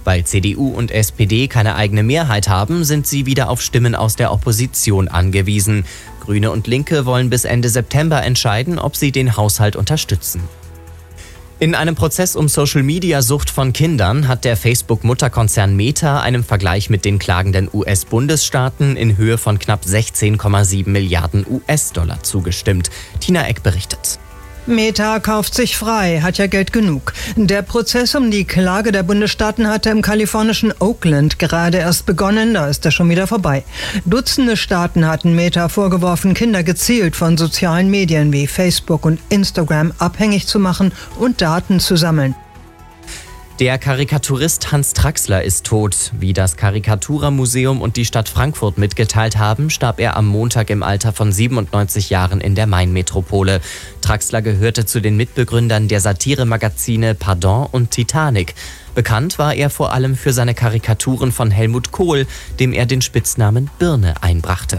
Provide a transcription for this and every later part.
Weil CDU und SPD keine eigene Mehrheit haben, sind sie wieder auf Stimmen aus der Opposition angewiesen. Grüne und Linke wollen bis Ende September entscheiden, ob sie den Haushalt unterstützen. In einem Prozess um Social-Media-Sucht von Kindern hat der Facebook-Mutterkonzern Meta einem Vergleich mit den klagenden US-Bundesstaaten in Höhe von knapp 16,7 Milliarden US-Dollar zugestimmt. Tina Eck berichtet. Meta kauft sich frei, hat ja Geld genug. Der Prozess um die Klage der Bundesstaaten hatte im kalifornischen Oakland gerade erst begonnen, da ist er schon wieder vorbei. Dutzende Staaten hatten Meta vorgeworfen, Kinder gezielt von sozialen Medien wie Facebook und Instagram abhängig zu machen und Daten zu sammeln. Der Karikaturist Hans Traxler ist tot. Wie das Karikatura-Museum und die Stadt Frankfurt mitgeteilt haben, starb er am Montag im Alter von 97 Jahren in der Main-Metropole. Traxler gehörte zu den Mitbegründern der Satiremagazine Pardon und Titanic. Bekannt war er vor allem für seine Karikaturen von Helmut Kohl, dem er den Spitznamen Birne einbrachte.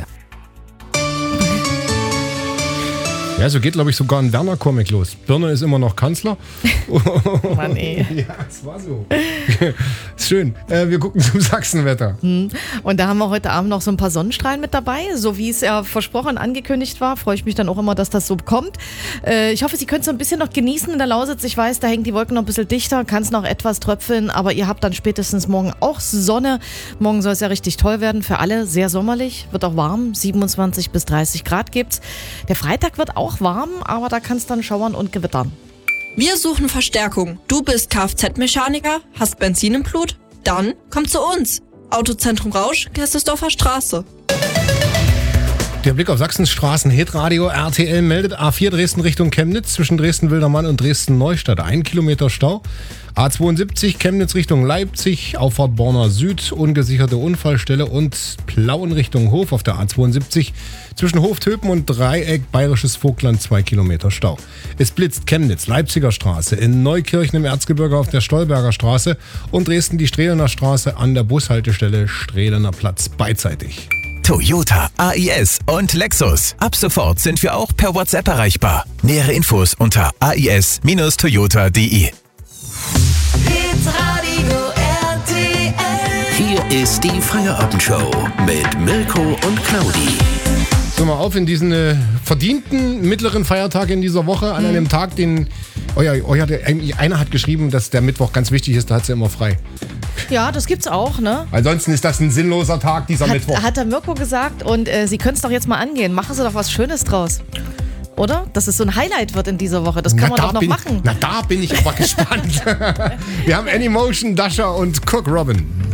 Ja, so geht, glaube ich, sogar ein Werner-Comic los. Birne ist immer noch Kanzler. Mann, ey. Ja, es war so. Schön. Wir gucken zum Sachsenwetter. Und da haben wir heute Abend noch so ein paar Sonnenstrahlen mit dabei. So wie es ja versprochen angekündigt war, freue ich mich dann auch immer, dass das so kommt. Ich hoffe, Sie können es so ein bisschen noch genießen in der Lausitz. Ich weiß, da hängen die Wolken noch ein bisschen dichter, kann es noch etwas tröpfeln, aber ihr habt dann spätestens morgen auch Sonne. Morgen soll es ja richtig toll werden für alle. Sehr sommerlich, wird auch warm. 27 bis 30 Grad gibt's. Der Freitag wird auch warm, aber da kann es dann schauern und gewittern. Wir suchen Verstärkung. Du bist Kfz-Mechaniker, hast Benzin im Blut? Dann komm zu uns. Autozentrum Rausch, Gerstesdorfer Straße. Der Blick auf Sachsens Straßen. Hitradio RTL meldet A4 Dresden Richtung Chemnitz zwischen Dresden-Wildermann und Dresden-Neustadt. 1 Kilometer Stau. A72 Chemnitz Richtung Leipzig, Auffahrt Borna Süd, ungesicherte Unfallstelle und Plauen Richtung Hof auf der A72. Zwischen Hoftöpen und Dreieck Bayerisches Vogtland 2 Kilometer Stau. Es blitzt Chemnitz, Leipziger Straße, in Neukirchen im Erzgebirge auf der Stolberger Straße und Dresden die Strehlener Straße an der Bushaltestelle Strehlener Platz beidseitig. Toyota, AIS und Lexus. Ab sofort sind wir auch per WhatsApp erreichbar. Nähere Infos unter ais-toyota.de. Hier ist die Feierabendshow mit Mirko und Claudi. So, mal auf in diesen verdienten mittleren Feiertag in dieser Woche, an einem Tag, den einer hat geschrieben, dass der Mittwoch ganz wichtig ist, da hat sie immer frei. Ja, das gibt's auch, ne? Ansonsten ist das ein sinnloser Tag, dieser Mittwoch. Hat der Mirko gesagt und Sie können es doch jetzt mal angehen. Machen Sie doch was Schönes draus. Oder? Dass es so ein Highlight wird in dieser Woche. Das kann man doch noch machen. Da bin ich aber gespannt. Wir haben Anymotion, Dasher und Cook Robin.